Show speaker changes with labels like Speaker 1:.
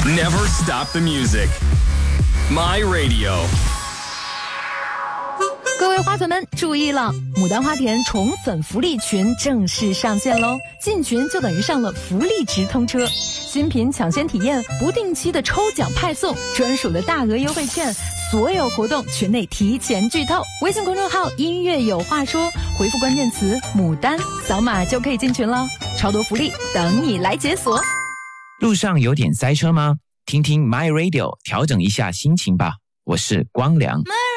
Speaker 1: Never stop the music. My Radio。
Speaker 2: 各位花粉们注意了，牡丹花田宠粉福利群正式上线喽！进群就等于上了福利直通车，新品抢先体验，不定期的抽奖派送，专属的大额优惠券，所有活动群内提前剧透。微信公众号音乐有话说，回复关键词牡丹，扫码就可以进群了，超多福利等你来解锁。
Speaker 3: 路上有点塞车吗？听听 My Radio， 调整一下心情吧。我是光良。